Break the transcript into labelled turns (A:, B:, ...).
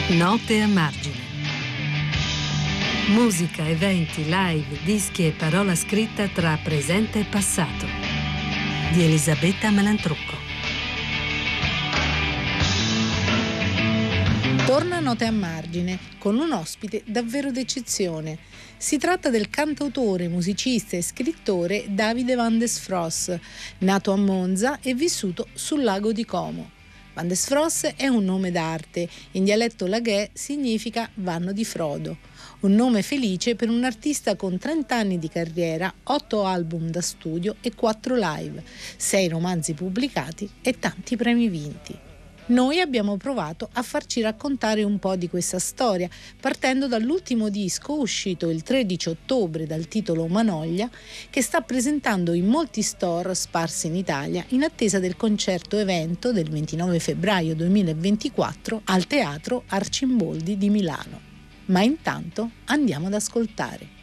A: Note a margine. Musica, eventi, live, dischi e parola scritta tra presente e passato. Di Elisabetta Malantrucco.
B: Torna Note a margine con un ospite davvero d'eccezione. Si tratta del cantautore, musicista e scrittore Davide Van des Fros, nato a Monza e vissuto sul lago di Como. Van des Fros è un nome d'arte, in dialetto laghè significa vanno di Frodo. Un nome felice per un artista con 30 anni di carriera, 8 album da studio e 4 live, 6 romanzi pubblicati e tanti premi vinti. Noi abbiamo provato a farci raccontare un po' di questa storia, partendo dall'ultimo disco uscito il 13 ottobre dal titolo Manoglia, che sta presentando in molti store sparsi in Italia in attesa del concerto evento del 29 febbraio 2024 al Teatro Arcimboldi di Milano. Ma intanto andiamo ad ascoltare.